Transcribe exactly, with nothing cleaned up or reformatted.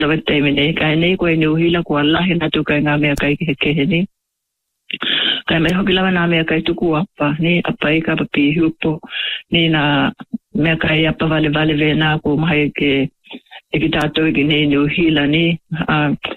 lawa te mene kai nei ko ni uhila ko Allah na tu kai nga me kai ke ke ni kai me ho kila na me kai tu ku apa ni apa i ka papi hupo ni na me kai apa vale vale ve na ko mai ke e ki tato ki nei ni uhila ni